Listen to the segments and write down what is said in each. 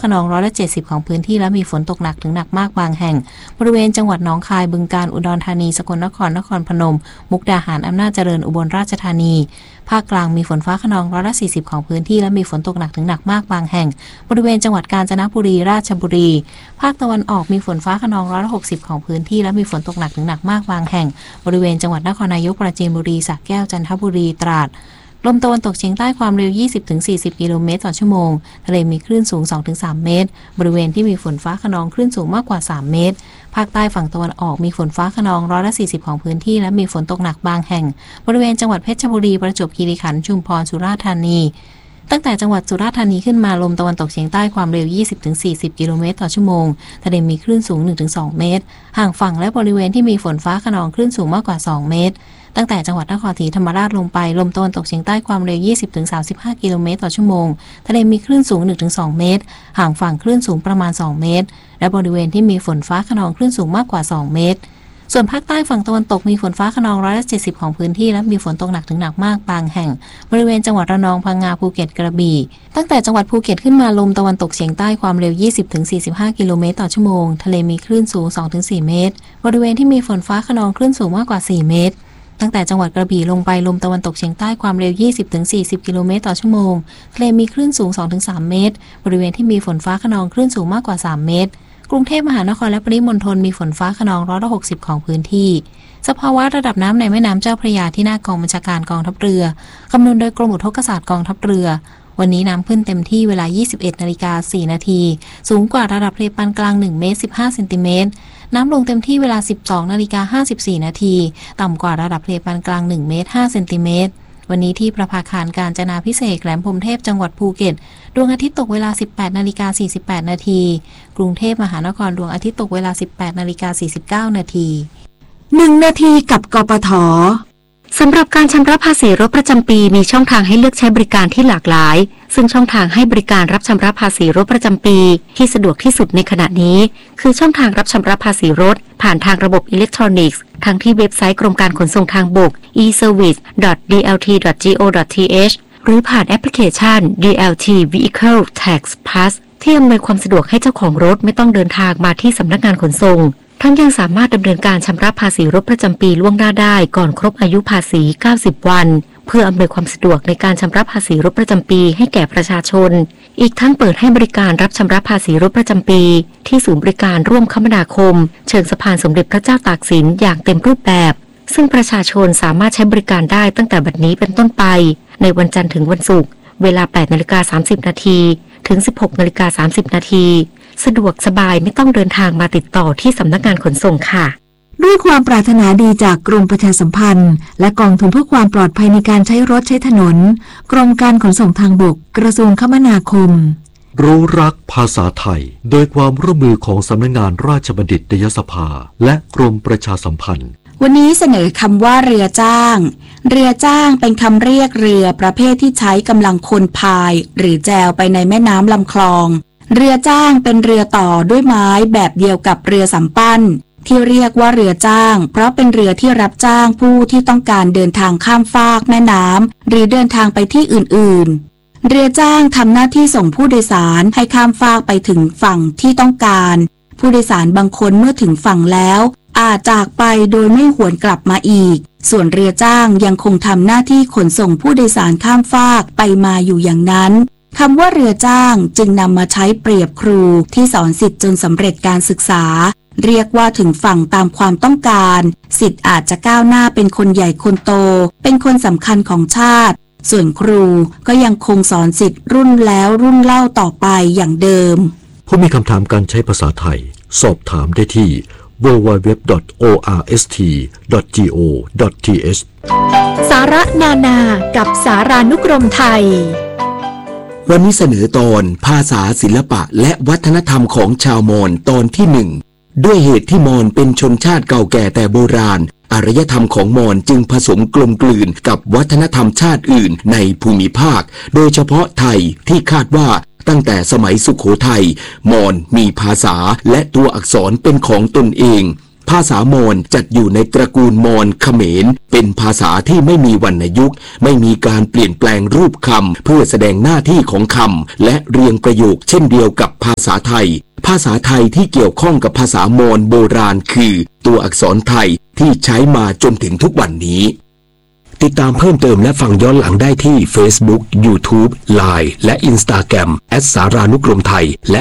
คะนอง170ของพื้นที่และมีฝนตกหนักถึงหนักมากบางแห่งบริเวณจังหวัดหนองคายบึงกาฬอุดรธานีสกลนครนครพนมมุกดาหารอำนาจเจริญอุบลราชธานีภาคกลางมีฝนฟ้าคะนอง140ของพื้นที่และมีฝนตกหนักถึงหนักมากบางแห่งบริเวณจังหวัดกาญจนบุรีราชบุรีภาคตะวันออกมีฝนฟ้าคะนอง160ของพื้นที่และมีฝนตกหนักถึงหนักมากบางแห่งบริเวณจังหวัดนครนายกปราจีนบุรีสระแก้วจันทบุรีตราดลมตะวันตกเฉียงใต้ความเร็ว 20-40 กิโลเมตรต่อชั่วโมงทะเลมีคลื่นสูง 2-3 เมตรบริเวณที่มีฝนฟ้าคะนองคลื่นสูงมากกว่า 3 เมตรภาคใต้ฝั่งตะวันออกมีฝนฟ้าคะนอง140ของพื้นที่และมีฝนตกหนักบางแห่งบริเวณจังหวัดเพชรบุรีประจวบคีรีขันธ์ชุมพรสุราษฎร์ธานีตั้งแต่จังหวัดสุราษฎร์ธานีขึ้นมาลมตะวันตกเฉียงใต้ความเร็ว 20-40 กิโลเมตรต่อชั่วโมงทะเลมีคลื่นสูง 1-2 เมตรห่างฝั่งและบริเวณที่มีฝนฟ้าคะนองคลื่นสูงมากกว่า 2 เมตรตั้งแต่จังหวัดนครศรีธรรมราชลงไปลมตะวันตกเฉียงใต้ความเร็ว 20-35 กิโลเมตรต่อชั่วโมงทะเลมีคลื่นสูง 1-2 เมตรห่างฝั่งคลื่นสูงประมาณ 2 เมตรและบริเวณที่มีฝนฟ้าคะนองคลื่นสูงมากกว่า 2 เมตรส่วนภาคใต้ฝั่งตะวันตกมีฝนฟ้าคะนอง170ของพื้นที่และมีฝนตกหนักถึงหนักมากบางแห่งบริเวณจังหวัดระนองพังงาภูเก็ตกระบี่ตั้งแต่จังหวัดภูเก็ตขึ้นมาลมตะวันตกเฉียงใต้ความเร็ว 20-45 กิโลเมตรต่อชั่วโมงทะเลมีคลื่นสูง 2-4 เมตรบริเวณที่มีฝนฟ้าคะนองคลื่นสูงมากกว่า 4 เมตรตั้งแต่จังหวัดกระบี่ลงไปลมตะวันตกเฉียงใต้ความเร็ว 20-40 กิโลเมตรต่อชั่วโมงทะเลมีคลื่นสูง 2-3 เมตรบริเวณที่มีฝนฟ้าคะนองคลื่นสูงมากกว่า 3 เมตรกรุงเทพมหานครและปริมณฑลมีฝนฟ้าคะนอง160ของพื้นที่สภาวะระดับน้ำในแม่น้ำเจ้าพระยาที่หน้ากองบัญชาการกองทัพเรือคำนวณโดยกรมอุทกศาสตร์กองทัพเรือวันนี้น้ำขึ้นเต็มที่เวลา 21:04 นาทีสูงกว่าระดับทะเลปานกลาง1 เมตร 15 เซนติเมตรน้ำลงเต็มที่เวลา 12:54 นาทีต่ำกว่าระดับทะเลปานกลาง1 เมตร 5 เซนติเมตรวันนี้ที่ประภาคารกาญจนาภิเษกแหลมพรหมเทพจังหวัดภูเก็ตดวงอาทิตย์ตกเวลา 18:48 นาทีกรุงเทพมหานครดวงอาทิตย์ตกเวลา 18:49 นาที 1 นาทีกับกปท.สำหรับการชำระภาษีรถประจำปีมีช่องทางให้เลือกใช้บริการที่หลากหลายซึ่งช่องทางให้บริการรับชำระภาษีรถประจำปีที่สะดวกที่สุดในขณะนี้คือช่องทางรับชำระภาษีรถผ่านทางระบบอิเล็กทรอนิกส์ทั้งที่เว็บไซต์กรมการขนส่งทางบก e-service.dlt.go.th หรือผ่านแอปพลิเคชัน DLT Vehicle Tax Plus ที่อำนวยความสะดวกให้เจ้าของรถไม่ต้องเดินทางมาที่สำนักงานขนส่งทั้งยังสามารถดำเนินการชำระภาษีรถประจำปีล่วงหน้าได้ก่อนครบอายุภาษี90 วันเพื่ออำนวยความสะดวกในการชำระภาษีรถประจำปีให้แก่ประชาชนอีกทั้งเปิดให้บริการรับชำระภาษีรถประจำปีที่ศูนย์บริการร่วมคมนาคมเชิงสะพานสมเด็จพระเจ้าตากสินอย่างเต็มรูปแบบซึ่งประชาชนสามารถใช้บริการได้ตั้งแต่บัดนี้เป็นต้นไปในวันจันทร์ถึงวันศุกร์เวลา 8:30 นาทีถึง 16:30 นาทีสะดวกสบายไม่ต้องเดินทางมาติดต่อที่สำนักงานขนส่งค่ะด้วยความปรารถนาดีจากกรมประชาสัมพันธ์และกองทุนเพื่อความปลอดภัยในการใช้รถใช้ถนนกรมการขนส่งทางบกกระทรวงคมนาคมรู้รักภาษาไทยโดยความร่วมมือของสำนักงานราชบัณฑิตยสภาและกรมประชาสัมพันธ์วันนี้เสนอคำว่าเรือจ้างเรือจ้างเป็นคำเรียกเรือประเภทที่ใช้กำลังคนพายหรือแจวไปในแม่น้ำลำคลองเรือจ้างเป็นเรือต่อด้วยไม้แบบเดียวกับเรือสำปั้นที่เรียกว่าเรือจ้างเพราะเป็นเรือที่รับจ้างผู้ที่ต้องการเดินทางข้ามฟากแม่น้ำหรือเดินทางไปที่อื่นๆเรือจ้างทำหน้าที่ส่งผู้โดยสารให้ข้ามฟากไปถึงฝั่งที่ต้องการผู้โดยสารบางคนเมื่อถึงฝั่งแล้วอาจจากไปโดยไม่หวนกลับมาอีกส่วนเรือจ้างยังคงทำหน้าที่ขนส่งผู้โดยสารข้ามฟากไปมาอยู่อย่างนั้นคำว่าเรือจ้างจึงนำมาใช้เปรียบครูที่สอนศิษย์จนสำเร็จการศึกษาเรียกว่าถึงฝั่งตามความต้องการศิษย์อาจจะก้าวหน้าเป็นคนใหญ่คนโตเป็นคนสำคัญของชาติส่วนครูก็ยังคงสอนศิษย์รุ่นแล้วรุ่นเล่าต่อไปอย่างเดิมผู้มีคำถามการใช้ภาษาไทยสอบถามได้ที่ www.orst.go.th สาระนานากับสารานุกรมไทยวันนี้เสนอตอนภาษาศิลปะและวัฒนธรรมของชาวมอญตอนที่1ด้วยเหตุที่มอญเป็นชนชาติเก่าแก่แต่โบราณอารยธรรมของมอญจึงผสมกลมกลืนกับวัฒนธรรมชาติอื่นในภูมิภาคโดยเฉพาะไทยที่คาดว่าตั้งแต่สมัยสุโขทัยมอญมีภาษาและตัวอักษรเป็นของตนเองภาษามอญจัดอยู่ในตระกูลมอญเขมรเป็นภาษาที่ไม่มีวรรณยุกต์ไม่มีการเปลี่ยนแปลงรูปคำเพื่อแสดงหน้าที่ของคำและเรียงประโยคเช่นเดียวกับภาษาไทยภาษาไทยที่เกี่ยวข้องกับภาษามอญโบราณคือตัวอักษรไทยที่ใช้มาจนถึงทุกวันนี้ติดตามเพิ่มเติมและฟังย้อนหลังได้ที่ Facebook, YouTube, Line และ Instagram @saranukromthai และ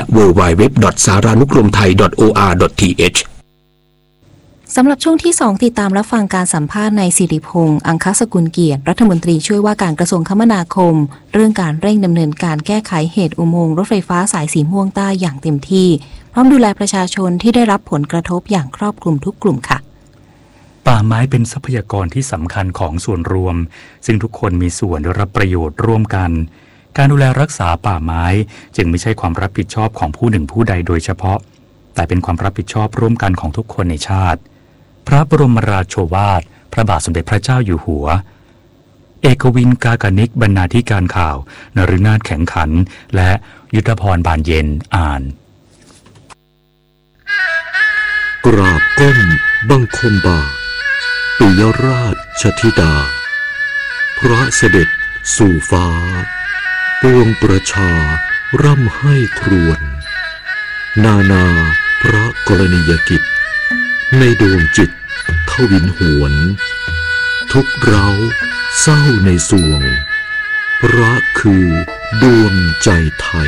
www.saranukromthai.or.th สำหรับช่วงที่ 2 ติดตามรับฟังการสัมภาษณ์นายสิริพงษ์อังคสกุลเกียรติรัฐมนตรีช่วยว่าการกระทรวงคมนาคมเรื่องการเร่งดำเนินการแก้ไขเหตุอุโมงค์รถไฟฟ้าสายสีม่วงใต้อย่างเต็มที่พร้อมดูแลประชาชนที่ได้รับผลกระทบอย่างครอบคลุมทุกกลุ่มค่ะป่าไม้เป็นทรัพยากรที่สำคัญของส่วนรวมซึ่งทุกคนมีส่วนได้รับประโยชน์ร่วมกันการดูแลรักษาป่าไม้จึงไม่ใช่ความรับผิดชอบของผู้หนึ่งผู้ใดโดยเฉพาะแต่เป็นความรับผิดชอบร่วมกันของทุกคนในชาติพระบรมราโชวาทพระบาทสมเด็จพระเจ้าอยู่หัวเอกวินกากนิกบรรณาธิการข่าวนฤนาถแข็งขันและยุทธพรบานเย็นอ่านกราบก้มบังคมบาทปิยราชธิดาพระเสด็จสู่ฟ้าปวงประชาร่ำให้ครวญนานาพระกรณียกิจในดวงจิตทวินหวนทุกเร้าเศร้าในสวงพระคือดวงใจไทย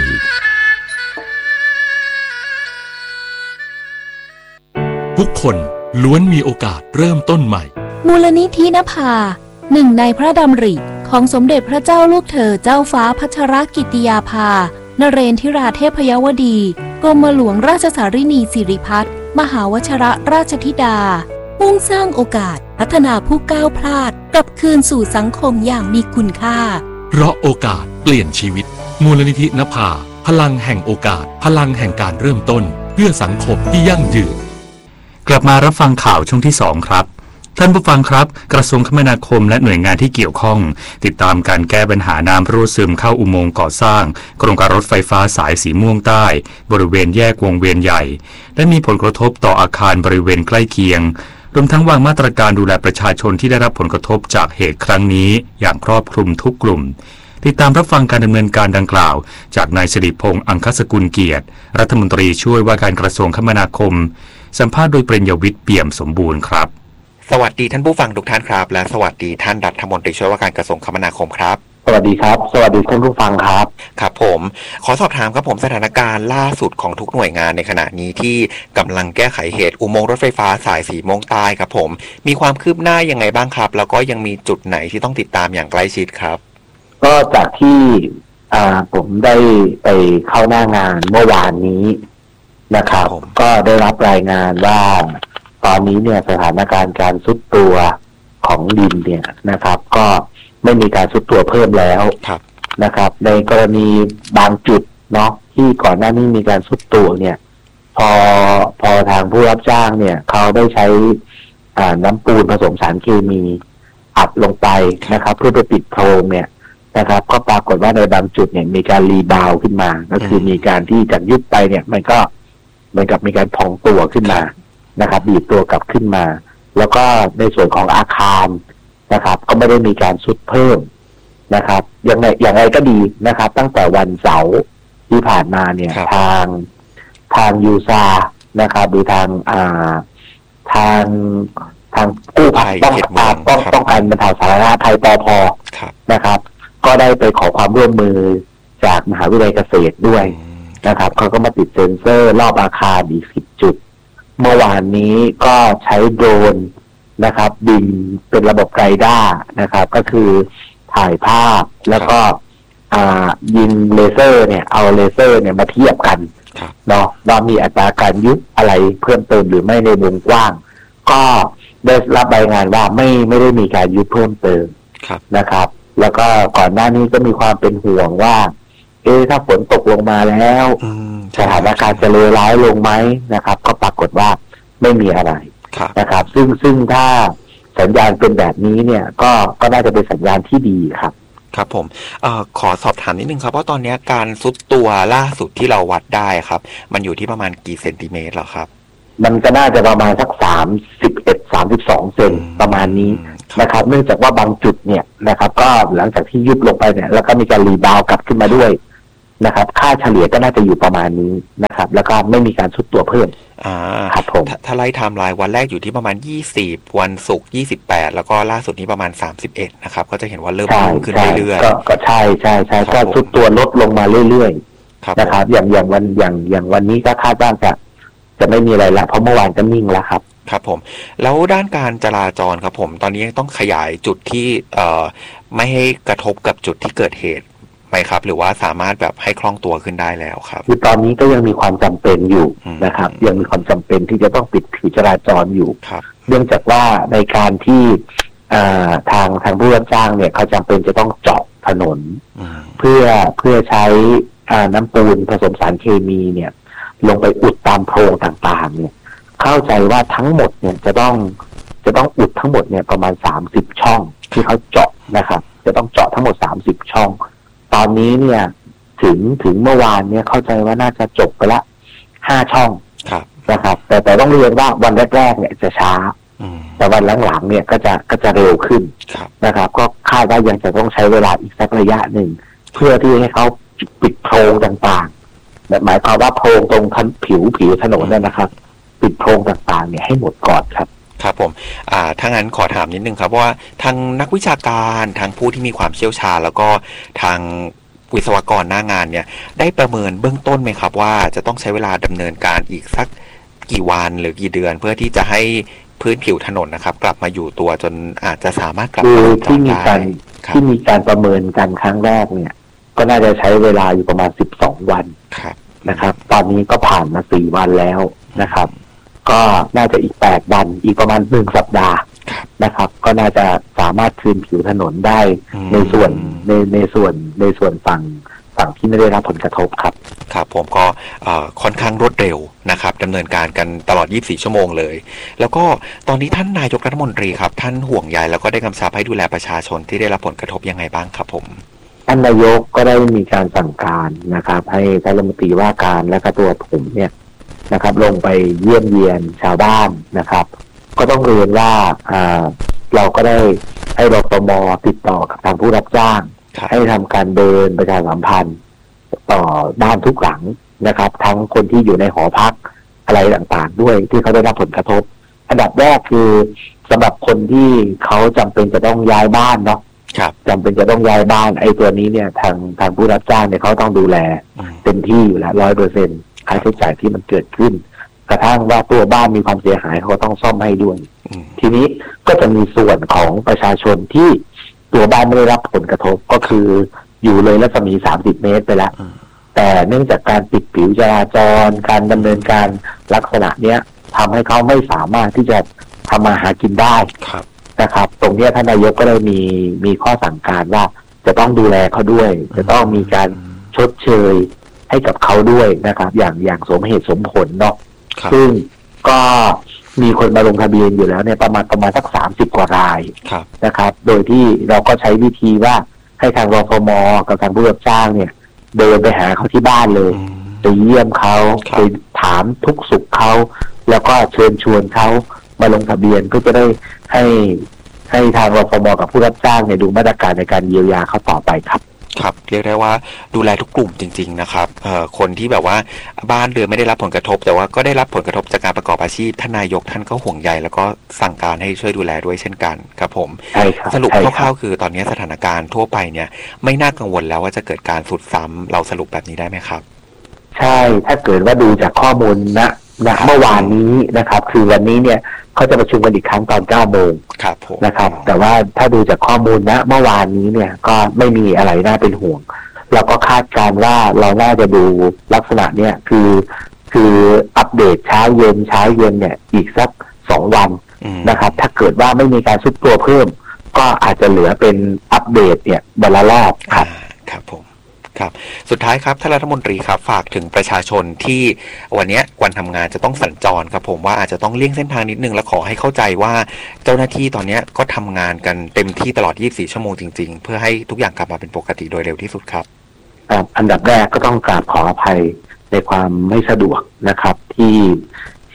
ทุกคนล้วนมีโอกาสเริ่มต้นใหม่มูลนิธินภาหนึ่งในพระดำริของสมเด็จพระเจ้าลูกเธอเจ้าฟ้าพัชรกิติยาภานเรนทิราเทพยวดีกรมหลวงราชสารินีสิริพัฒน์มหาวชิรราชธิดามุ่งสร้างโอกาสพัฒนาผู้ก้าวพลาดกลับคืนสู่สังคมอย่างมีคุณค่าเพราะโอกาสเปลี่ยนชีวิตมูลนิธินภาพลังแห่งโอกาสพลังแห่งการเริ่มต้นเพื่อสังคมที่ยั่งยืนกลับมารับฟังข่าวช่วงที่ 2 ครับท่านผู้ฟังครับกระทรวงคมนาคมและหน่วยงานที่เกี่ยวข้องติดตามการแก้ปัญหาน้ำรั่วซึมเข้าอุโมงค์ก่อสร้างโครงการรถไฟฟ้าสายสีม่วงใต้บริเวณแยกวงเวียนใหญ่และมีผลกระทบต่ออาคารบริเวณใกล้เคียงรวมทั้งวางมาตรการดูแลประชาชนที่ได้รับผลกระทบจากเหตุครั้งนี้อย่างครอบคลุมทุกกลุ่มติดตามรับฟังการดำเนินการดังกล่าวจากนายสิริพงษ์อังคสกุลเกียรติรัฐมนตรีช่วยว่าการกระทรวงคมนาคมสัมภาษณ์โดยเปรญยวิทย์เปี่ยมสมบูรณ์ครับสวัสดีท่านผู้ฟังทุกท่านครับและสวัสดีท่านรัฐมนตรีช่วยว่าการกระทรวงคมนาคมครับสวัสดีครับสวัสดีท่านผู้ฟังครับครับผมขอสอบถามครับผมสถานการณ์ล่าสุดของทุกหน่วยงานในขณะนี้ที่กำลังแก้ไขเหตุอุโมงค์รถไฟฟ้าสายสีม่วงใต้ครับผมมีความคืบหน้ายังไงบ้างครับแล้วก็ยังมีจุดไหนที่ต้องติดตามอย่างใกล้ชิดครับก็จากที่ผมได้ไปเข้าหน้างานเมื่อวานนี้นะครับก็ได้รับรายงานว่าตอนนี้เนี่ยสถานการณ์การทรุดตัวของดินเนี่ยนะครับก็ไม่มีการทรุดตัวเพิ่มแล้วนะครับในกรณีบางจุดเนาะที่ก่อนหน้านี้มีการทรุดตัวเนี่ยพอทางผู้รับจ้างเนี่ยเขาได้ใช้น้ำปูนผสมสารเคมีอัดลงไปนะครับเพื่อไปปิดโพรงเนี่ยนะครับก็ปรากฏว่าในบางจุดเนี่ยมีการรีบาวขึ้นมาก็คือมีการที่จากยุบไปเนี่ยมันก็เหมือนกับมีการพองตัวขึ้นมานะครับบีบตัวกลับขึ้นมาแล้วก็ในส่วนของอาคารนะครับก็ไม่ได้มีการทรุดเพิ่มนะครับอย่างไรก็ดีนะครับตั้งแต่วันเสาร์ที่ผ่านมาเนี่ยทางยูซานะครับหรือทางกู้ภัยป้องกันบรรเทาสาธารณภัยปภ.นะครับก็ได้ไปขอความร่วมมือจากมหาวิทยาลัยเกษตรด้วยนะครับเขาก็มาติดเซ็นเซอร์รอบอาคารอีก10 จุดเมื่อวานนี้ก็ใช้โดรนนะครับบินเป็นระบบไรด้านะครับก็คือถ่ายภาพแล้วก็ยิงเลเซอร์เนี่ยเอาเลเซอร์เนี่ยมาเทียบกันเนาะว่ามีอัตราการยุบอะไรเพิ่มเติมหรือไม่ในวงกว้างก็ได้รับรายงานว่าไม่ได้มีการยุบเพิ่มเติมนะครับแล้วก็ก่อนหน้านี้ก็มีความเป็นห่วงว่าถ้าฝนตกลงมาแล้วสถานการณ์จะเลวร้ายลงไหมนะครับก็ปรากฏว่าไม่มีอะไรนะครับซึ่งถ้าสัญญาณเป็นแบบนี้เนี่ยก็น่าจะเป็นสัญญาณที่ดีครับครับผมขอสอบถามนิดนึงครับว่าตอนนี้การซุดตัวล่าสุดที่เราวัดได้ครับมันอยู่ที่ประมาณกี่เซนติเมตรหรอครับมันก็น่าจะประมาณสัก31-32 เซนประมาณนี้นะครับเนื่องจากว่าบางจุดเนี่ยนะครับก็หลังจากที่ยุบลงไปเนี่ยแล้วก็มีการรีบาวกลับขึ้นมาด้วยนะครับค่าเฉลี่ยก็น่าจะอยู่ประมาณนี้นะครับแล้วก็ไม่มีการทรุดตัวเพิ่มครับผมถ้าไล่ไทม์ไลน์วันแรกอยู่ที่ประมาณ20วันศุกร์28แล้วก็ล่าสุดนี้ประมาณ31นะครับก็จะเห็นว่าเริ่มพุ่งขึ้นเรื่อยๆก็ใช่ก็ทรุดตัวลดลงมาเรื่อยๆนะครับอย่างวันนี้ก็คาดว่าจะไม่มีอะไรละเพราะเมื่อวานก็นิ่งแล้วครับครับผมแล้วด้านการจราจรครับผมตอนนี้ต้องขยายจุดที่ไม่ให้กระทบกับจุดที่เกิดเหตุไหมครับหรือว่าสามารถแบบให้คล่องตัวขึ้นได้แล้วครับคือตอนนี้ก็ยังมีความจำเป็นอยู่นะครับยังมีความจำเป็นที่จะต้องปิดผิวจราจรอยู่เนื่องจากว่าในการที่ทางผู้รับจ้างเนี่ยเขาจำเป็นจะต้องเจาะถนนเพื่อใช้น้ำปูนผสมสารเคมีเนี่ยลงไปอุดตามโพรงต่างๆเนี่ยเข้าใจว่าทั้งหมดเนี่ยจะต้องอุดทั้งหมดเนี่ยประมาณ30ช่องที่เขาเจาะนะครับจะต้องเจาะทั้งหมด30ช่องตอนนี้เนี่ยถึงเมื่อวานเนี่ยเข้าใจว่าน่าจะจบไปละ5ช่องนะครับแต่ต้องเรียนว่าวันแรกๆเนี่ยจะช้าแต่วันหลังๆเนี่ยก็จะเร็วขึ้นนะครับก็คาดว่ายังจะต้องใช้เวลาอีกสักระยะหนึ่งเพื่อที่ให้เขาปิดโพรงต่างๆหมายความว่าโพรงตรงผิวถนนนั่นนะครับปิดโพรงต่างๆเนี่ยให้หมดก่อนครับครับผมถ้างั้นขอถามนิดนึงครับว่าทางนักวิชาการทางผู้ที่มีความเชี่ยวชาญแล้วก็ทางวิศวกรหน้างานเนี่ยได้ประเมินเบื้องต้นไหมครับว่าจะต้องใช้เวลาดำเนินการอีกสักกี่วันหรือกี่เดือนเพื่อที่จะให้พื้นผิวถนนนะครับกลับมาอยู่ตัวจนอาจจะสามารถกลับมาที่มีการประเมินกันครั้งแรกเนี่ยก็น่าจะใช้เวลาอยู่ประมาณ12วันนะครับตอนนี้ก็ผ่านมา4วันแล้วนะครับก็น่าจะอีก8วันอีกประมาณ1สัปดาห์นะครับก็น่าจะสามารถคืนผิวถนนได้ในส่วนฝั่งที่ไม่ได้รับผลกระทบครับครับผมก็ค่อนข้างรวดเร็วนะครับดำเนินการกันตลอด24ชั่วโมงเลยแล้วก็ตอนนี้ท่านนายกรัฐมนตรีครับท่านห่วงใยแล้วก็ได้กำชับให้ดูแลประชาชนที่ได้รับผลกระทบยังไงบ้างครับผมท่านนายกก็ได้มีการสั่งการนะครับให้ท่านรัฐมนตรีว่าการและก็ตัวผมเนี่ยนะครับลงไปเยี่ยมเยียนชาวบ้านนะครับก็ต้องเรียนว่าเราก็ได้ให้รฟม.ติดต่อกับทางผู้รับจ้างให้ทำการเดินประชาสัมพันธ์ต่อบ้านทุกหลังนะครับทั้งคนที่อยู่ในหอพักอะไรต่างๆด้วยที่เขาได้รับผลกระทบอันดับแรกคือสำหรับคนที่เขาจำเป็นจะต้องย้ายบ้านเนาะจำเป็นจะต้องย้ายบ้านไอ้ตัวนี้เนี่ยทางผู้รับจ้างเนี่ยเขาต้องดูแลเต็มที่อยู่แล้ว 100%ค่าใช้จ่ายที่มันเกิดขึ้นกระทั่งว่าตัวบ้านมีความเสียหายเขาต้องซ่อมให้ด้วยทีนี้ก็จะมีส่วนของประชาชนที่ตัวบ้านไม่ได้รับผลกระทบก็คืออยู่เลยรัศมี30 เมตรไปแล้วแต่เนื่องจากการปิดผิวจราจรการดำเนินการลักษณะเนี้ยทำให้เขาไม่สามารถที่จะทำมาหากินได้นะครับตรงนี้ท่านนายกก็เลยมีข้อสั่งการว่าจะต้องดูแลเขาด้วยจะต้องมีการชดเชยให้กับเขาด้วยนะครับอย่างสมเหตุสมผลเนาะซึ่งก็มีคนมาลงทะเบียนอยู่แล้วเนี่ยประมาณสัก30 กว่ารายนะครับโดยที่เราก็ใช้วิธีว่าให้ทางรฟม.กับทางผู้รับจ้างเนี่ยเดินไปหาเขาที่บ้านเลยไปเยี่ยมเขาไปถามทุกสุขเขาแล้วก็เชิญชวนเขามาลงทะเบียนเพื่อจะได้ให้ทางรฟม.กับผู้รับจ้างเนี่ยดูมาตรการในการเยียวยาเขาต่อไปครับครับเรียกได้ว่าดูแลทุกกลุ่มจริงๆนะครับคนที่แบบว่าบ้านเรือนไม่ได้รับผลกระทบแต่ว่าก็ได้รับผลกระทบจากการประกอบอาชีพท่านนายกท่านก็ห่วงใยแล้วก็สั่งการให้ช่วยดูแลด้วยเช่นกันครับผมสรุปคร่าวๆคือตอนนี้สถานการณ์ทั่วไปเนี่ยไม่น่ากังวลแล้วว่าจะเกิดการสุดซ้ำเราสรุปแบบนี้ได้ไหมครับใช่ถ้าเกิดว่าดูจากข้อมูลณเมื่อวานนี้นะครับคือวันนี้เนี่ยเขาจะประชุมกันอีกครั้งตอน 9 โมงนะครับแต่ว่าถ้าดูจากข้อมูลณเมื่อวานนี้เนี่ยก็ไม่มีอะไรน่าเป็นห่วงเราก็คาดการณ์ว่าเราน่าจะดูลักษณะเนี่ยคืออัปเดตเช้าเย็นเนี่ยอีกสัก2 วันนะครับถ้าเกิดว่าไม่มีการซุดตัวเพิ่มก็อาจจะเหลือเป็นอัปเดตเนี่ยวันละรอบครับผมครับสุดท้ายครับท่านรัฐมนตรีครับฝากถึงประชาชนที่วันนี้วันทำงานจะต้องสัญจรครับผมว่าอาจจะต้องเลี่ยงเส้นทางนิดนึงและขอให้เข้าใจว่าเจ้าหน้าที่ตอนนี้ก็ทำงานกันเต็มที่ตลอด24ชั่วโมงจริงๆเพื่อให้ทุกอย่างกลับมาเป็นปกติโดยเร็วที่สุดครับอันดับแรกก็ต้องกราบขออภัยในความไม่สะดวกนะครับที่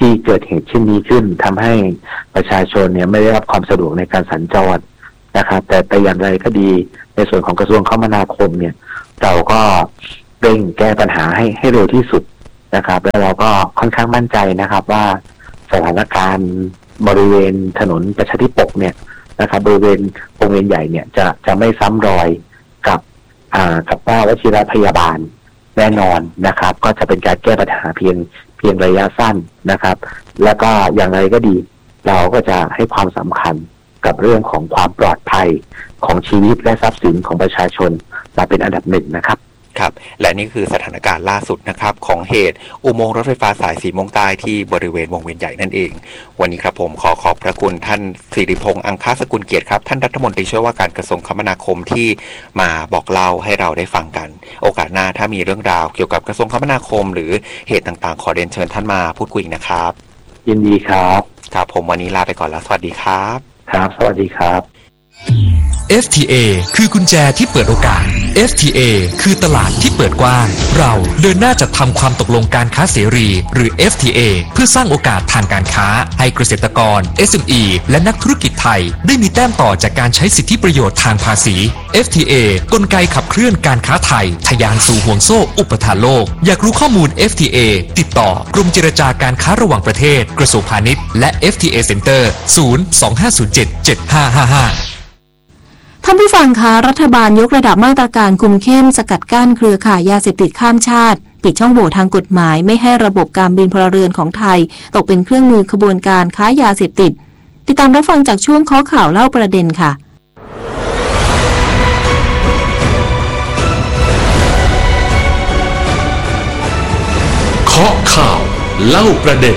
ที่เกิดเหตุเช่นนี้ขึ้นทำให้ประชาชนเนี่ยไม่ได้รับความสะดวกในการสัญจรนะครับแต่อย่างไรก็ดีในส่วนของกระทรวงคมนาคมเนี่ยเราก็เร่งแก้ปัญหาให้เร็วที่สุดนะครับแล้วเราก็ค่อนข้างมั่นใจนะครับว่าสถานการณ์บริเวณถนนประชาธิปกเนี่ยนะครับบริเวณวงเวียนใหญ่เนี่ยจะไม่ซ้ำรอยกับหน้าวชิรพยาบาลแน่นอนนะครับก็จะเป็นการแก้ปัญหาเพียงระยะสั้นนะครับแล้วก็อย่างไรก็ดีเราก็จะให้ความสำคัญกับเรื่องของความปลอดภัยของชีวิตและทรัพย์สินของประชาชนมาเป็นอันดับหนึ่งนะครับครับและนี่คือสถานการณ์ล่าสุดนะครับของเหตุอุโมงค์รถไฟฟ้าสายสีม่วงใต้ที่บริเวณวงเวียนใหญ่นั่นเองวันนี้ครับผมขอบพระคุณท่านสิริพงษ์อังคสกุลเกียรติครับท่านรัฐมนตรีช่วยว่าการกระทรวงคมนาคมที่มาบอกเล่าให้เราได้ฟังกันโอกาสหน้าถ้ามีเรื่องราวเกี่ยวกับกระทรวงคมนาคมหรือเหตุต่างๆขอเรียนเชิญท่านมาพูดคุยนะครับยินดีครับครับผมวันนี้ลาไปก่อนแล้วสวัสดีครับครับสวัสดีครับ FTA คือกุญแจที่เปิดโอกาส FTA คือตลาดที่เปิดกว้างเราเดินหน้าจัดทำความตกลงการค้าเสรีหรือ FTA เพื่อสร้างโอกาสทางการค้าให้เกษตรกร SME และนักธุรกิจไทยได้มีแต้มต่อจากการใช้สิทธิประโยชน์ทางภาษี FTA กลไกขับเคลื่อนการค้าไทยทะยานสู่ห่วงโซ่อุปทานโลกอยากรู้ข้อมูล FTA ติดต่อกรมเจรจาการค้าระหว่างประเทศกระทรวงพาณิชย์และ FTA Center 025077555 ท่านผู้ฟังคะรัฐบาลยกระดับมาตรการคุมเข้มสกัดกั้นเครือข่ายยาเสพติดข้ามชาติปิดช่องโหว่ทางกฎหมายไม่ให้ระบบการบินพลเรือนของไทยตกเป็นเครื่องมือขบวนการค้ายาเสพติดติดตามรับฟังจากช่วงข้อข่าวเล่าประเด็นค่ะข้อข่าวเล่าประเด็น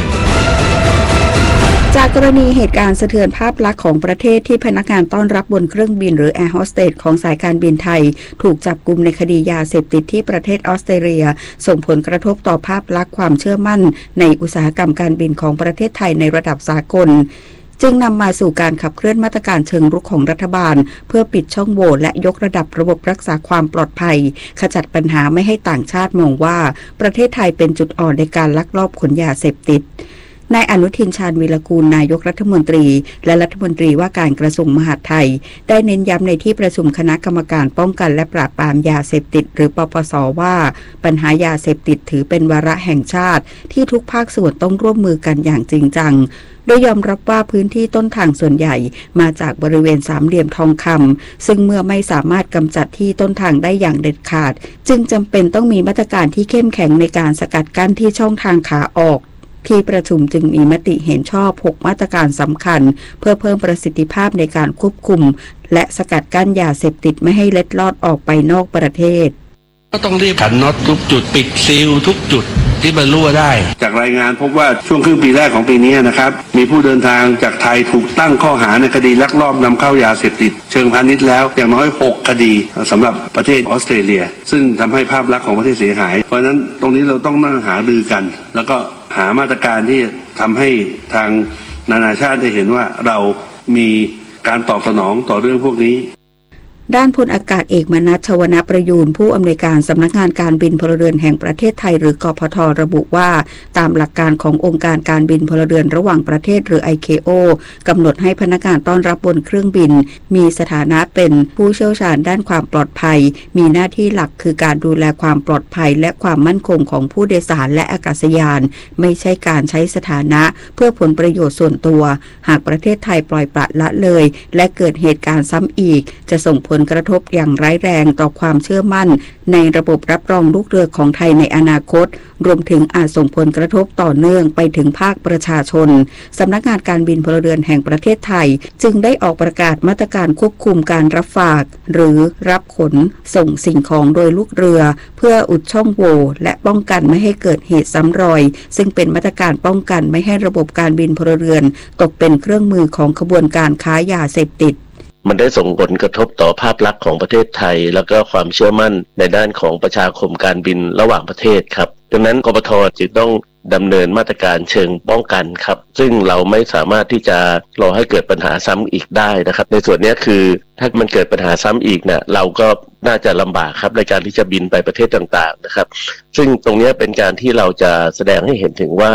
จากกรณีเหตุการณ์สะเทือนภาพลักษณ์ของประเทศที่พนักงานต้อนรับบนเครื่องบินหรือแอร์โฮสเตสของสายการบินไทยถูกจับกุมในคดียาเสพติดที่ประเทศออสเตรเลียส่งผลกระทบต่อภาพลักษณ์ความเชื่อมั่นในอุตสาหกรรมการบินของประเทศไทยในระดับสากลจึงนำมาสู่การขับเคลื่อนมาตรการเชิงรุกของรัฐบาลเพื่อปิดช่องโหว่และยกระดับระบบรักษาความปลอดภัยขจัดปัญหาไม่ให้ต่างชาติมองว่าประเทศไทยเป็นจุดอ่อนในการลักลอบขนยาเสพติดนายอนุทินชาญวีรกูลนายกรัฐมนตรีและรัฐมนตรีว่าการกระทรวงมหาดไทยได้เน้นย้ำในที่ประชุมคณะกรรมการป้องกันและปราบปรามยาเสพติดหรือปปส.ว่าปัญหายาเสพติดถือเป็นวาระแห่งชาติที่ทุกภาคส่วนต้องร่วมมือกันอย่างจริงจังโดยยอมรับว่าพื้นที่ต้นทางส่วนใหญ่มาจากบริเวณสามเหลี่ยมทองคำซึ่งเมื่อไม่สามารถกำจัดที่ต้นทางได้อย่างเด็ดขาดจึงจำเป็นต้องมีมาตรการที่เข้มแข็งในการสกัดกั้นที่ช่องทางขาออกที่ประชุมจึงมีมติเห็นชอบ6มาตรการสำคัญเพื่อเพิ่มประสิทธิภาพในการควบคุมและสกัดกั้นยาเสพติดไม่ให้เล็ดลอดออกไปนอกประเทศก็ต้องรีบขันน็อตทุกจุดปิดซีลทุกจุดที่มันรั่วได้จากรายงานพบว่าช่วงครึ่งปีแรกของปีนี้นะครับมีผู้เดินทางจากไทยถูกตั้งข้อหาในคดีลักลอบนำเข้ายาเสพติดเชิงพาณิชย์แล้วอย่างน้อย6คดีสำหรับประเทศออสเตรเลียซึ่งทำให้ภาพลักษณ์ของประเทศเสียหายเพราะฉะนั้นตรงนี้เราต้องนั่งหารือกันแล้วก็หามาตรการที่ทำให้ทางนานาชาติได้เห็นว่าเรามีการตอบสนองต่อเรื่องพวกนี้ด้านพลอากาศเอกมนัส ชวนะประยูรผู้อำนวยการสำนักงานการบินพลเรือนแห่งประเทศไทยหรือกพท.ระบุว่าตามหลักการขององค์การการบินพลเรือนระหว่างประเทศหรือ ICAO กำหนดให้พนักงานต้อนรับบนเครื่องบินมีสถานะเป็นผู้เชี่ยวชาญด้านความปลอดภัยมีหน้าที่หลักคือการดูแลความปลอดภัยและความมั่นคงของผู้โดยสารและอากาศยานไม่ใช่การใช้สถานะเพื่อผลประโยชน์ส่วนตัวหากประเทศไทยปล่อยปละละเลยและเกิดเหตุการณ์ซ้ำอีกจะส่งผลกระทบอย่างร้ายแรงต่อความเชื่อมั่นในระบบรับรองลูกเรือของไทยในอนาคตรวมถึงอาจส่งผลกระทบต่อเนื่องไปถึงภาคประชาชนสำนักงานการบินพลเรือนแห่งประเทศไทยจึงได้ออกประกาศมาตรการควบคุมการรับฝากหรือรับขนส่งสิ่งของโดยลูกเรือเพื่ออุดช่องโหว่และป้องกันไม่ให้เกิดเหตุซ้ำรอยซึ่งเป็นมาตรการป้องกันไม่ให้ระบบการบินพลเรือนตกเป็นเครื่องมือของขบวนการค้ายาเสพติดมันได้ส่งผลกระทบต่อภาพลักษณ์ของประเทศไทยแล้วก็ความเชื่อมั่นในด้านของประชาคมการบินระหว่างประเทศครับดังนั้นกปท.จึงต้องดำเนินมาตรการเชิงป้องกันครับซึ่งเราไม่สามารถที่จะรอให้เกิดปัญหาซ้ำอีกได้นะครับในส่วนนี้คือถ้ามันเกิดปัญหาซ้ำอีกเนี่ยเราก็น่าจะลำบากครับในการที่จะบินไปประเทศต่างๆนะครับซึ่งตรงนี้เป็นการที่เราจะแสดงให้เห็นถึงว่า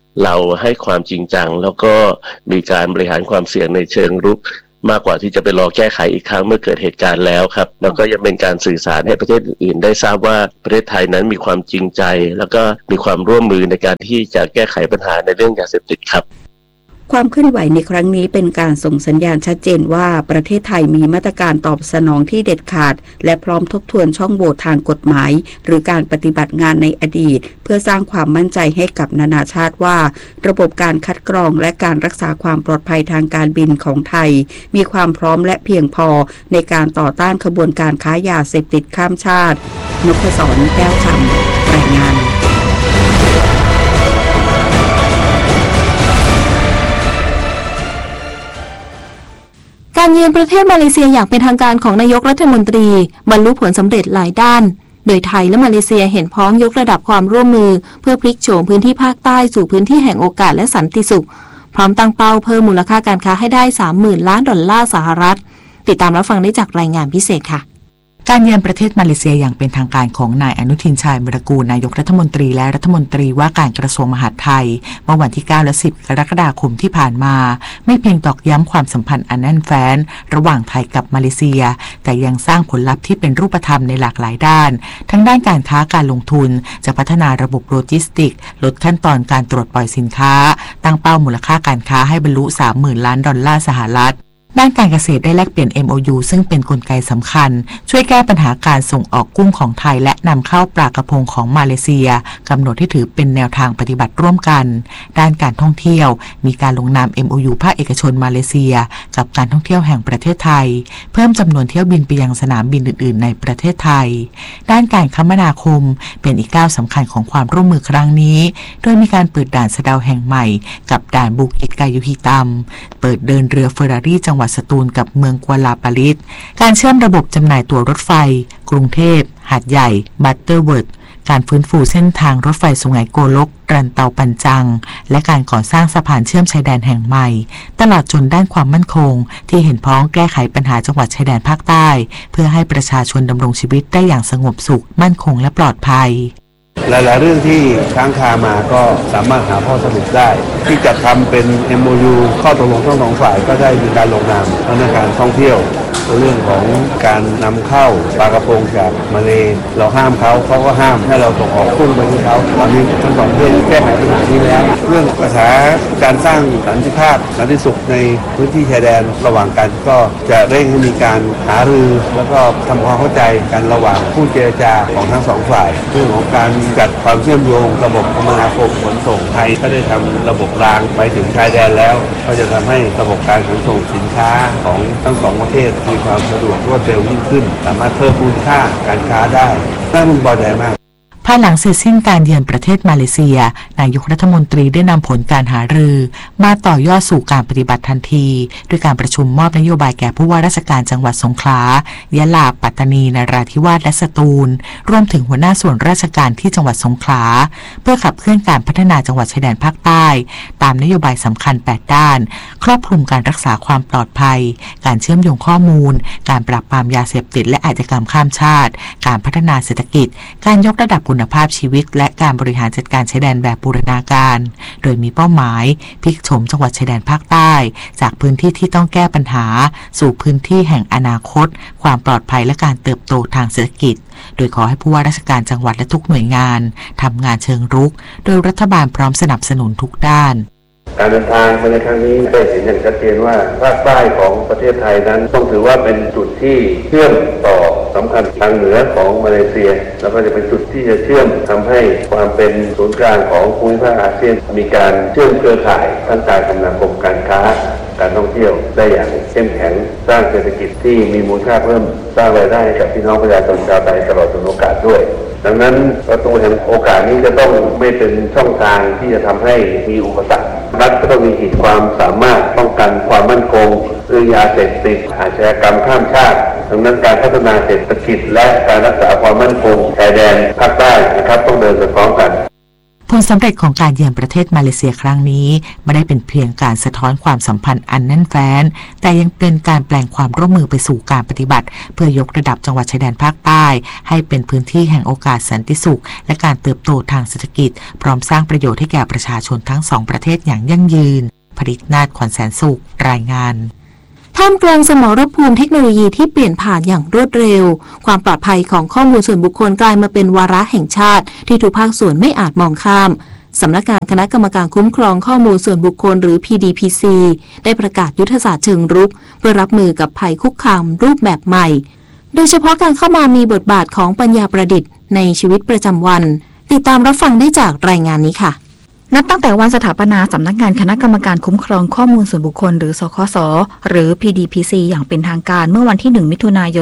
เราให้ความจริงจังแล้วก็มีการบริหารความเสี่ยงในเชิงรุกมากกว่าที่จะไปรอแก้ไขอีกครั้งเมื่อเกิดเหตุการณ์แล้วครับแล้วก็ยังเป็นการสื่อสารให้ประเทศอื่นได้ทราบว่าประเทศไทยนั้นมีความจริงใจแล้วก็มีความร่วมมือในการที่จะแก้ไขปัญหาในเรื่องยาเสพติดครับความเคลื่อนไหวในครั้งนี้เป็นการส่งสัญญาณชัดเจนว่าประเทศไทยมีมาตรการตอบสนองที่เด็ดขาดและพร้อมทบทวนช่องโหว่ทางกฎหมายหรือการปฏิบัติงานในอดีตเพื่อสร้างความมั่นใจให้กับนานาชาติว่าระบบการคัดกรองและการรักษาความปลอดภัยทางการบินของไทยมีความพร้อมและเพียงพอในการต่อต้านขบวนการค้ายาเสพติดข้ามชาตินพศร แก้วคำรายงานการเยือนประเทศมาเลเซียอย่างเป็นทางการของนายกรัฐมนตรีบรรลุผลสำเร็จหลายด้านโดยไทยและมาเลเซียเห็นพ้องยกระดับความร่วมมือเพื่อพลิกโฉมพื้นที่ภาคใต้สู่พื้นที่แห่งโอกาสและสันติสุขพร้อมตั้งเป้าเพิ่มมูลค่าการค้าให้ได้ 30,000 ล้านดอลลาร์สหรัฐติดตามรับฟังได้จากรายงานพิเศษค่ะการเยือนประเทศมาเลเซียอย่างเป็นทางการของนายอนุทินชาญวิรากูลนายกรัฐมนตรีและรัฐมนตรีว่าการกระทรวงมหาดไทยเมื่อวันที่9และ10กรกฎาคมที่ผ่านมาไม่เพียงตอกย้ำความสัมพันธ์อันแน่นแฟ้นระหว่างไทยกับมาเลเซียแต่ยังสร้างผลลัพธ์ที่เป็นรูปธรรมในหลากหลายด้านทั้งด้านการค้าการลงทุนจะพัฒนาระบบโลจิสติกลดขั้นตอนการตรวจปล่อยสินค้าตั้งเป้ามูลค่าการค้าให้บรรลุ 30,000 ล้านดอลลาร์สหรัฐด้านการเกษตรได้แลกเปลี่ยน MOU ซึ่งเป็นกลไกสำคัญช่วยแก้ปัญหาการส่งออกกุ้งของไทยและนำเข้าปลากระพงของมาเลเซียกำหนดที่ถือเป็นแนวทางปฏิบัติร่วมกันด้านการท่องเที่ยวมีการลงนาม MOU ภาคเอกชนมาเลเซียกับการท่องเที่ยวแห่งประเทศไทยเพิ่มจำนวนเที่ยวบินไปยังสนามบินอื่นๆในประเทศไทยด้านการคมนาคมเป็นอีกก้าวสำคัญของความร่วมมือครั้งนี้โดยมีการเปิดด่านสะเดาแห่งใหม่กับด่านบูกิตกายุฮิตัมเปิดเดินเรือเฟอร์รารี่จังหวัดสตูลกับเมืองกัวลาปาลิสการเชื่อมระบบจำหน่ายตั๋วรถไฟกรุงเทพหาดใหญ่บัตเตอร์เวิร์ดการฟื้นฟูเส้นทางรถไฟสุไหงโกลกรันเตาปันจังและการก่อสร้างสะพานเชื่อมชายแดนแห่งใหม่ตลอดจนด้านความมั่นคงที่เห็นพ้องแก้ไขปัญหาจังหวัดชายแดนภาคใต้เพื่อให้ประชาชนดำรงชีวิตได้อย่างสงบสุขมั่นคงและปลอดภัยหลายๆเรื่องที่ค้างคามาก็สามารถหาข้อสรุปได้ที่จะทำเป็น MOU ข้อตกลงทั้งสองฝ่ายก็ได้มีการลงนามทั้งในการท่องเที่ยวเรื่องของการนำเข้าปลากระพงจากมาเลเราห้ามเขาก็ห้ามให้เราส่งออกกุ้งไปที่เขาตอนนี้ทั้งสองประเทศแก้ไขปัญหานี้แล้วเรื่องปัญหาการสร้างสันติภาพสันติสุขในพื้นที่ชายแดนระหว่างกันก็จะเร่งให้มีการหารือแล้วก็ทำความเข้าใจกันระหว่างผู้เจรจาของทั้งสองฝ่ายเรื่องของการจัดความเชื่อมโยงระบบคมนาคมขนส่งไทยก็ได้ทำระบบรางไปถึงชายแดนแล้วก็จะทำให้ระบบการขนส่งสินค้าของทั้งสองประเทศมีความสะดวกรวดเร็วยิ่งขึ้นสามารถเพิ่มมูลค่าการค้าได้น่าพึงพอใจมากภายหลังเสร็จสิ้นการเยือนประเทศมาเลเซียนายกรัฐมนตรีได้นำผลการหารือมาต่อยอดสู่การปฏิบัติทันทีด้วยการประชุมมอบนโยบายแก่ผู้ว่าราชการจังหวัดสงขลายะลาปัตตานีนราธิวาสและสตูลรวมถึงหัวหน้าส่วนราชการที่จังหวัดสงขลาเพื่อขับเคลื่อนการพัฒนาจังหวัดชายแดนภาคใต้ตามนโยบายสำคัญ8ด้านครอบคลุมการรักษาความปลอดภัยการเชื่อมโยงข้อมูลการปราบปรามยาเสพติดและอาชญากรรมข้ามชาติการพัฒนาเศรษฐกิจการยกระดับคุณภาพชีวิตและการบริหารจัดการชายแดนแบบบูรณาการโดยมีเป้าหมายพลิกโฉมจังหวัดชายแดนภาคใต้จากพื้นที่ที่ต้องแก้ปัญหาสู่พื้นที่แห่งอนาคตความปลอดภัยและการเติบโตทางเศรษฐกิจโดยขอให้ผู้ว่าราชการจังหวัดและทุกหน่วยงานทำงานเชิงรุกโดยรัฐบาลพร้อมสนับสนุนทุกด้านการเดินทางมาในครั้งนี้ได้เห็นอย่างชัดเจนว่าภาคใต้ของประเทศไทยนั้นต้องถือว่าเป็นจุดที่เชื่อมต่อสำคัญทางเหนือของมาเลเซียแล้วก็จะเป็นจุดที่จะเชื่อมทำให้ความเป็นศูนย์กลางของภูมิภาคอาเซียนมีการเชื่อมเครือข่ายทั้งการคมนาคมการค้าการท่องเที่ยวได้อย่างเข้มแข็งสร้างเศรษฐกิจที่มีมูลค่าเพิ่มสร้างรายได้ให้กับพี่น้องประชาชนชาวไทยตลอดจนโอกาสด้วยดังนั้นประตูแห่งโอกาสนี้จะต้องไม่เป็นช่องทางที่จะทำให้มีอุปสรรครัฐก็ต้องมีขีดความสามารถป้องกันความมั่นคงเรื่องยาเสพติดอาชญากรรมข้ามชาติดังนั้นการพัฒนาเศรษฐกิจและการรักษาความมั่นคงชายแดนภาคใต้นะครับต้องเดินไปพร้อมกันผลสำเร็จของการเยือนประเทศมาเลเซียครั้งนี้ไม่ได้เป็นเพียงการสะท้อนความสัมพันธ์อันแน่นแฟ้นแต่ยังเป็นการแปลงความร่วมมือไปสู่การปฏิบัติเพื่อยกระดับจังหวัดชายแดนภาคใต้ให้เป็นพื้นที่แห่งโอกาสสันติสุขและการเติบโตทางเศรษฐกิจพร้อมสร้างประโยชน์ให้แก่ประชาชนทั้งสองประเทศอย่างยั่งยืนผลิตนาฏขวัญแสนสุขรายงานท่ามกลางสมรภูมิเทคโนโลยีที่เปลี่ยนผ่านอย่างรวดเร็วความปลอดภัยของข้อมูลส่วนบุคคลกลายมาเป็นวาระแห่งชาติที่ทุกภาคส่วนไม่อาจมองข้ามสำนักงานคณะกรรมการคุ้มครองข้อมูลส่วนบุคคลหรือ PDPC ได้ประกาศยุทธศาสตร์เชิงรุกเพื่อรับมือกับภัยคุกคามรูปแบบใหม่โดยเฉพาะการเข้ามามีบทบาทของปัญญาประดิษฐ์ในชีวิตประจำวันติดตามรับฟังได้จากรายงานนี้ค่ะนับตั้งแต่วันสถาปนาสำนักงานคณะกรรมการคุ้มครองข้อมูลส่วนบุคคลหรือสคส.หรือ PDPC อย่างเป็นทางการเมื่อวันที่ 1 มิถุนายน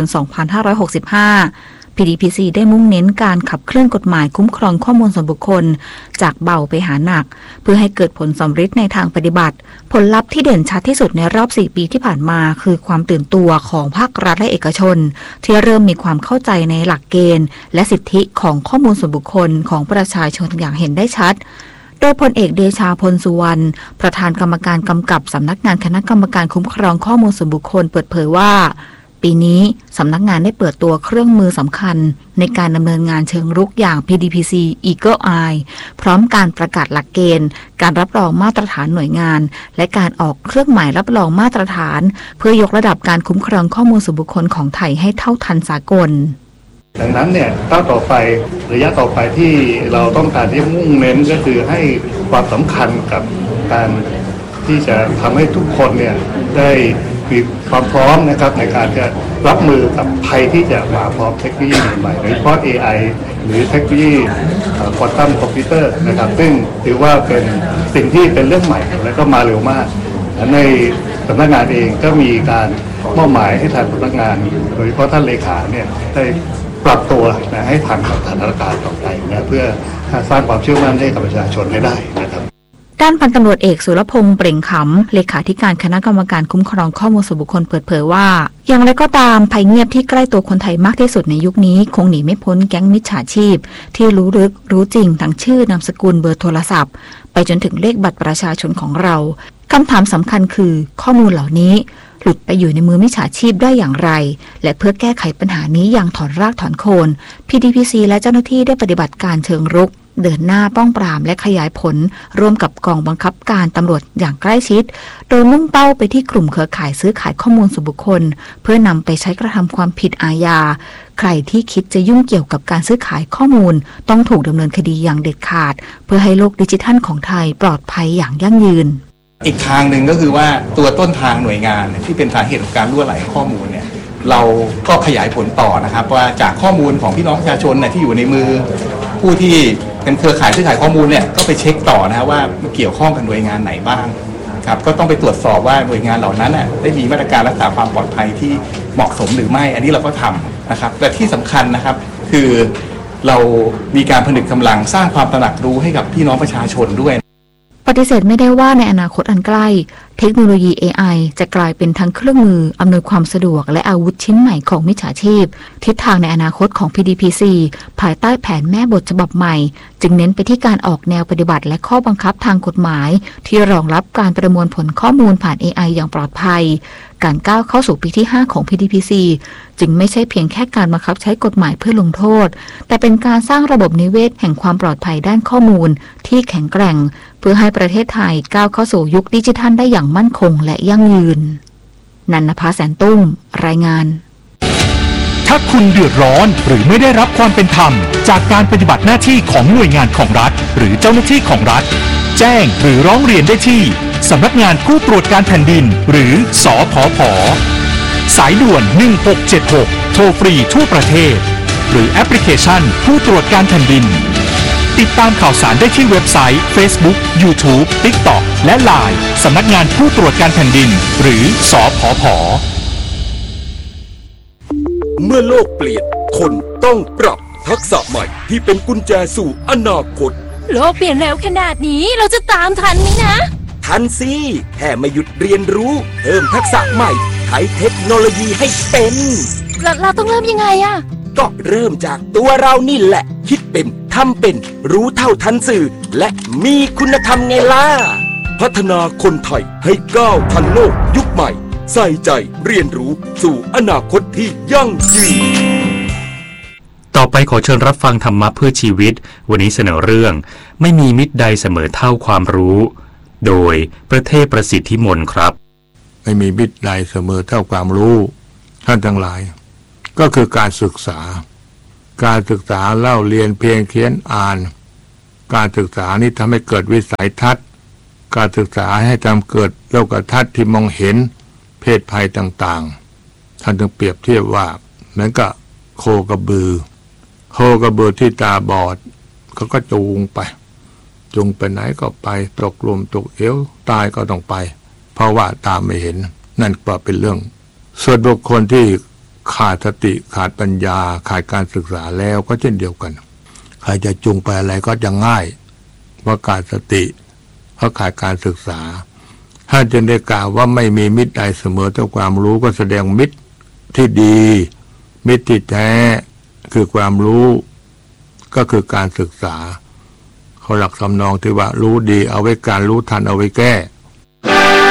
2565 PDPC ได้มุ่งเน้นการขับเคลื่อนกฎหมายคุ้มครองข้อมูลส่วนบุคคลจากเบาไปหาหนักเพื่อให้เกิดผลสำเร็จในทางปฏิบัติผลลัพธ์ที่เด่นชัดที่สุดในรอบ 4 ปีที่ผ่านมาคือความตื่นตัวของภาครัฐและเอกชนที่เริ่มมีความเข้าใจในหลักเกณฑ์และสิทธิของข้อมูลส่วนบุคคลของประชาชนอย่างเห็นได้ชัดโดยพลเอกเดชาพลสุวรรณประธานกรรมการกำกับสำนักงานคณะกรรมการคุ้มครองข้อมูลส่วนบุคคลเปิดเผยว่าปีนี้สำนักงานได้เปิดตัวเครื่องมือสำคัญในการดำเนินงานเชิงรุกอย่าง PDPC Eagle Eye พร้อมการประกาศหลักเกณฑ์การรับรองมาตรฐานหน่วยงานและการออกเครื่องหมายรับรองมาตรฐานเพื่อยกระดับการคุ้มครองข้อมูลส่วนบุคคลของไทยให้เท่าทันสากลดังนั้นเนี่ยก้าวต่อไประยะต่อไปที่เราต้องการที่มุ่งเน้นก็คือให้ความสำคัญกับการที่จะทำให้ทุกคนเนี่ยได้มีความพร้อมนะครับในการจะรับมือกับภัยที่จะมาพร้อมเทคโนโลยีใหม่ๆโดยเฉพาะ AI หรือเทคโนโลยีควอนตัมคอมพิวเตอร์นะครับซึ่งถือว่าเป็นสิ่งที่เป็นเรื่องใหม่และก็มาเร็วมากในสำนักงานเองก็มีการมอบหมายให้ทางสำนักงานโดยเฉพาะท่านเลขาเนี่ยได้ปรับตัวนะให้ทันกับสถานการณ์ต่อไปนะเพื่อสร้างความเชื่อมั่นให้กับประชาชนให้ได้นะครับด้านพันตำรวจเอกสุรพงษ์เปล่งขำเลขาธิการคณะกรรมการคุ้มครองข้อมูลส่วนบุคคลเปิดเผยว่าอย่างไรก็ตามภัยเงียบที่ใกล้ตัวคนไทยมากที่สุดในยุคนี้คงหนีไม่พ้นแก๊งมิจฉาชีพที่รู้ลึกรู้จริงทั้งชื่อนามสกุลเบอร์โทรศัพท์ไปจนถึงเลขบัตรประชาชนของเราคำถามสำคัญคือข้อมูลเหล่านี้หลุดไปอยู่ในมือมิจฉาชีพได้อย่างไรและเพื่อแก้ไขปัญหานี้อย่างถอนรากถอนโคน PDPC และเจ้าหน้าที่ได้ปฏิบัติการเชิงรุกเดินหน้าป้องปรามและขยายผลร่วมกับกองบังคับการตำรวจอย่างใกล้ชิดโดยมุ่งเป้าไปที่กลุ่มเครือข่ายซื้อขายข้อมูลส่วนบุคคลเพื่อนำไปใช้กระทำความผิดอาญาใครที่คิดจะยุ่งเกี่ยวกับการซื้อขายข้อมูลต้องถูกดำเนินคดีอย่างเด็ดขาดเพื่อให้โลกดิจิทัลของไทยปลอดภัยอย่างยั่งยืนอีกทางหนึ่งก็คือว่าตัวต้นทางหน่วยงานที่เป็นสาเหตุของการรั่วไหลข้อมูลเนี่ยเราก็ขยายผลต่อนะครับว่าจากข้อมูลของพี่น้องประชาชนเนี่ยที่อยู่ในมือผู้ที่เป็นเครือข่ายซื้อขายข้อมูลเนี่ยก็ไปเช็คต่อนะครับว่าเกี่ยวข้องกับหน่วยงานไหนบ้างครับก็ต้องไปตรวจสอบว่าหน่วยงานเหล่านั้นได้มีมาตรการรักษาความปลอดภัยที่เหมาะสมหรือไม่อันนี้เราก็ทำนะครับแต่ที่สำคัญนะครับคือเรามีการผนึกกำลังสร้างความตระหนักรู้ให้กับพี่น้องประชาชนด้วยปฏิเสธไม่ได้ว่าในอนาคตอันใกล้เทคโนโลยี AI จะกลายเป็นทั้งเครื่องมืออำนวยความสะดวกและอาวุธชิ้นใหม่ของมิจฉาชีพทิศทางในอนาคตของ PDPC ภายใต้แผนแม่บทฉบับใหม่จึงเน้นไปที่การออกแนวปฏิบัติและข้อบังคับทางกฎหมายที่รองรับการประมวลผลข้อมูลผ่าน AI อย่างปลอดภัยการก้าวเข้าสู่ปีที่ 5 ของ PDPC จึงไม่ใช่เพียงแค่การบังคับใช้กฎหมายเพื่อลงโทษแต่เป็นการสร้างระบบนิเวศแห่งความปลอดภัยด้านข้อมูลที่แข็งแกร่งเพื่อให้ประเทศไทยก้าวเข้าสู่ยุคดิจิทัลได้อย่างมั่นคงและยั่งยืนนันนภาแสนตุ้มรายงานถ้าคุณเดือดร้อนหรือไม่ได้รับความเป็นธรรมจากการปฏิบัติหน้าที่ของหน่วยงานของรัฐหรือเจ้าหน้าที่ของรัฐแจ้งหรือร้องเรียนได้ที่สำนักงานผู้ตรวจการแผ่นดินหรือสผผ.สายด่วน1676โทรฟรีทั่วประเทศหรือแอปพลิเคชันผู้ตรวจการแผ่นดินติดตามข่าวสารได้ที่เว็บไซต์ Facebook YouTube TikTok และ LINE สำนักงานผู้ตรวจการแผ่นดินหรือสผผ. เมื่อโลกเปลี่ยนคนต้องปรับทักษะใหม่ที่เป็นกุญแจสู่อนาคตโลกเปลี่ยนเร็วขนาดนี้เราจะตามทันไหมนะทันสิแค่ไม่หยุดเรียนรู้เพิ่มทักษะใหม่ใช้เทคโนโลยีให้เป็นเราต้องเริ่มยังไงอะก็เริ่มจากตัวเรานี่แหละคิดเป็นททำเป็นรู้เท่าทันสื่อและมีคุณธรรมไงล่ะพัฒนาคนไทยให้ก้าวทันโลกยุคใหม่ใส่ใจเรียนรู้สู่อนาคตที่ยั่งยืนต่อไปขอเชิญรับฟังธรรมะเพื่อชีวิตวันนี้เสนอเรื่องไม่มีมิตรใดเสมอเท่าความรู้โดยประเทศประสิทธิมนต์ครับไม่มีมิตรใดเสมอเท่าความรู้ท่านทั้งหลายก็คือการศึกษาเล่าเรียนเพียงเขียนอ่านการศึกษานี้ทำให้เกิดวิสัยทัศน์การศึกษาให้ทำเกิดโลกทัศน์ที่มองเห็นเพศภัยต่างๆท่านจึงเปรียบเทียบว่าเหมือนกับโคกระบือที่ตาบอดเขาก็จูงไปไหนก็ไปตกลมตกเอวตายก็ต้องไปเพราะว่าตาไม่เห็นนั่นก็เป็นเรื่องส่วนบุคคลที่ขาดสติขาดปัญญาขาดการศึกษาแล้วก็เช่นเดียวกันใครจะจูงไปอะไรก็จะง่ายเพราะขาดสติเพราะขาดการศึกษาถ้าจึงได้กล่าวว่าไม่มีมิตรใดเสมอเท่าความรู้ก็แสดงมิตรที่ดีมิตรที่แท้คือความรู้ก็คือการศึกษาเขาหลักสำนองที่ว่ารู้ดีเอาไว้การรู้ทันเอาไว้แก้